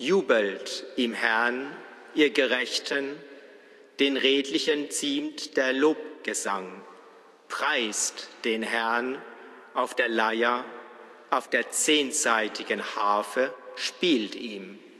Jubelt im Herrn, ihr Gerechten, den Redlichen ziemt der Lobgesang. Preist den Herrn auf der Leier, auf der 10-saitigen Harfe spielt ihm.